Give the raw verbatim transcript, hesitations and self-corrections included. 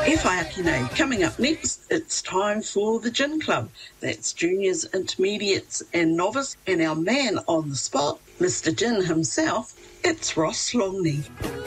E whaiakine. Coming up next, it's time for the Gin Club. That's juniors, intermediates and novice. And our man on the spot, Mister Gin himself, it's Ross Longley.